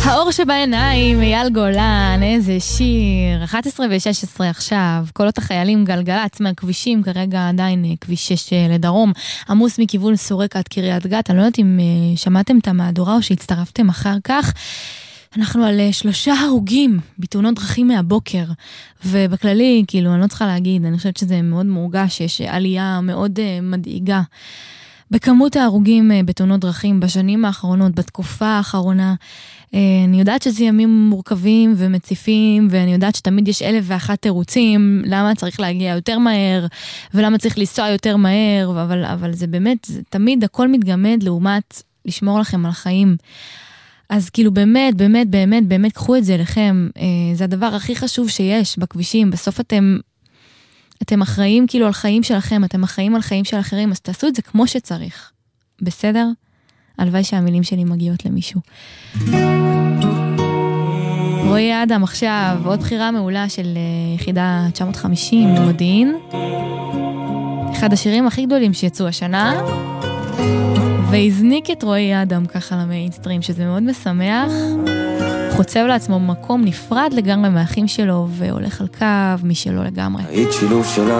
האור שבעיניים, אייל גולן, איזה שיר. 11 ו-16 עכשיו, קולות החיילים גלגלץ מהכבישים, כרגע עדיין כביש 6 לדרום, עמוס מכיוון סורק עד קריית גת. אני לא יודעת אם שמעתם את המהדורה או שהצטרפתם אחר כך. אנחנו על 3 הרוגים בתאונות דרכים מהבוקר, ובכללי, כאילו, אני לא צריכה להגיד, אני חושבת שזה מאוד מורגש, יש עלייה מאוד מדאיגה. בכמות ההרוגים בתאונות דרכים בשנים האחרונות, בתקופה האחרונה, אני יודעת שזה ימים מורכבים ומציפים, ואני יודעת שתמיד יש 1,001 תירוצים, למה צריך להגיע יותר מהר, ולמה צריך לנסוע יותר מהר, אבל זה באמת, זה תמיד הכל מתגמד לעומת לשמור לכם על החיים. אז כאילו באמת, באמת, באמת, באמת, קחו את זה לכם, זה הדבר הכי חשוב שיש בכבישים, בסוף אתם אחראים כאילו על חיים שלכם, אתם אחראים על חיים של אחרים, אז תעשו את זה כמו שצריך. בסדר? הלוואי שהמילים שלי מגיעות למישהו. רועי אדם עכשיו, עוד בחירה מעולה של יחידה 950 מודיעין. אחד השירים הכי גדולים שיצאו השנה, והזניק את רועי אדם ככה למיינסטרים, שזה מאוד משמח. חוצב לעצמו מקום נפרד לגמרי מהאחים שלו, והולך על קו משלו לגמרי. היית שילוב שלה